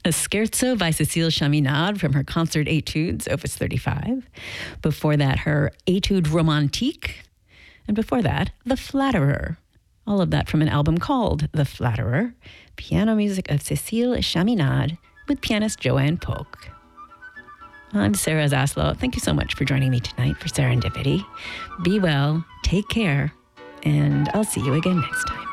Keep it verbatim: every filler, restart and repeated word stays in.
A Scherzo by Cécile Chaminade from her concert Etudes, Opus thirty-five. Before that, her Etude Romantique. And before that, The Flatterer. All of that from an album called The Flatterer, piano music of Cécile Chaminade with pianist Joanne Polk. I'm Sarah Zaslow. Thank you so much for joining me tonight for Serendipity. Be well, take care, and I'll see you again next time.